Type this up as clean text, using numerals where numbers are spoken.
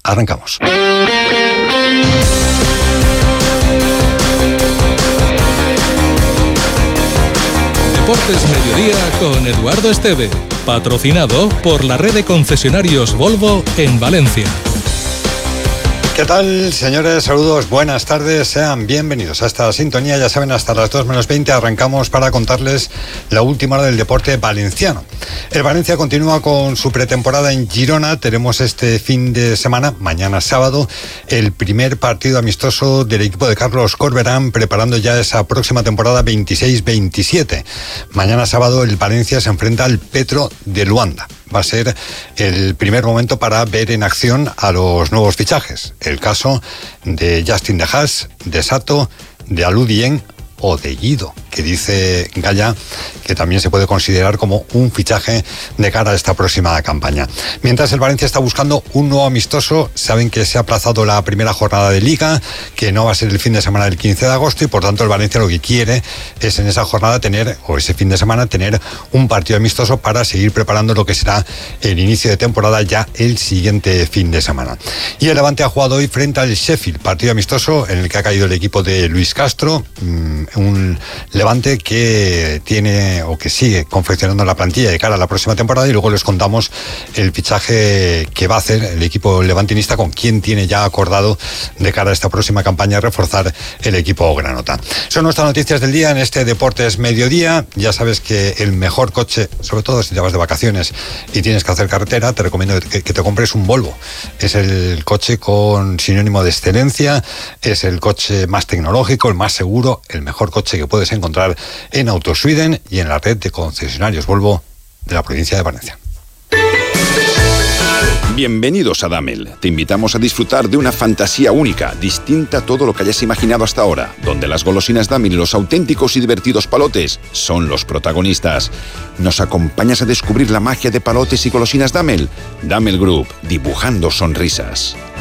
Arrancamos. Deportes Mediodía con Eduardo Esteve, patrocinado por la red de concesionarios Volvo en Valencia. ¿Qué tal, señores? Saludos, buenas tardes, sean bienvenidos a esta sintonía. Ya saben, hasta las 2:20 arrancamos para contarles la última hora del deporte valenciano. El Valencia continúa con su pretemporada en Girona. Tenemos este fin de semana, mañana sábado, el primer partido amistoso del equipo de Carlos Corberán, preparando ya esa próxima temporada 26-27. Mañana sábado el Valencia se enfrenta al Petro de Luanda. Va a ser el primer momento para ver en acción a los nuevos fichajes. El caso de Justin de Haas, de Sato, de Alou Dieng o de Guido, que dice Gaya que también se puede considerar como un fichaje de cara a esta próxima campaña. Mientras el Valencia está buscando un nuevo amistoso, saben que se ha aplazado la primera jornada de Liga, que no va a ser el fin de semana del 15 de agosto y por tanto el Valencia lo que quiere es en esa jornada tener, o ese fin de semana, tener un partido amistoso para seguir preparando lo que será el inicio de temporada ya el siguiente fin de semana. Y el Levante ha jugado hoy frente al Sheffield, partido amistoso en el que ha caído el equipo de Luis Castro, un Levante que tiene o que sigue confeccionando la plantilla de cara a la próxima temporada, y luego les contamos el fichaje que va a hacer el equipo levantinista, con quien tiene ya acordado de cara a esta próxima campaña reforzar el equipo granota. Son nuestras noticias del día en este Deportes Mediodía. Ya sabes que el mejor coche, sobre todo si te vas de vacaciones y tienes que hacer carretera, te recomiendo que te compres un Volvo. Es el coche con sinónimo de excelencia, es el coche más tecnológico, el más seguro, el mejor coche que puedes encontrar en Autosweden y en la red de concesionarios Volvo de la provincia de Valencia. Bienvenidos a Damel. Te invitamos a disfrutar de una fantasía única, distinta a todo lo que hayas imaginado hasta ahora, donde las golosinas Damel y los auténticos y divertidos palotes son los protagonistas. ¿Nos acompañas a descubrir la magia de palotes y golosinas Damel? Damel Group, dibujando sonrisas.